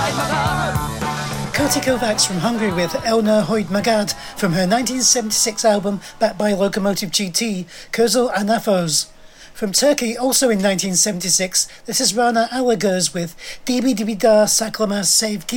Koti Kovacs from Hungary with Elna Hoid Magad from her 1976 album backed by Locomotive GT, Közel Anafos. From Turkey, also in 1976, this is Rana Alagöz with Dibi Dibi Da Saklamas Sevgi.